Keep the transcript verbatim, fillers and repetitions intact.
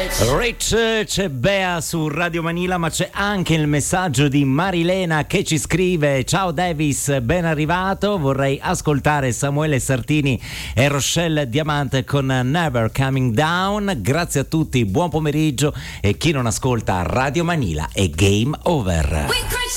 Rich, c'è Bea su Radio Manila, ma c'è anche il messaggio di Marilena che ci scrive: ciao Davis, ben arrivato, vorrei ascoltare Samuele Sartini e Rochelle Diamante con Never Coming Down. Grazie a tutti, buon pomeriggio, e chi non ascolta Radio Manila è game over.